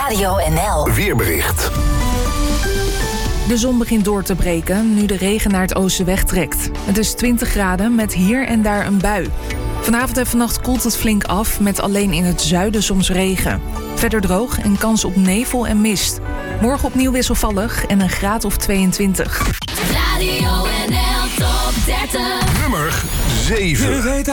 Radio NL. Weerbericht. De zon begint door te breken nu de regen naar het oosten wegtrekt. Het is 20 graden met hier en daar een bui. Vanavond en vannacht koelt het flink af met alleen in het zuiden soms regen. Verder droog en kans op nevel en mist. Morgen opnieuw wisselvallig en een graad of 22. Radio NL Top 30. Nummer 7.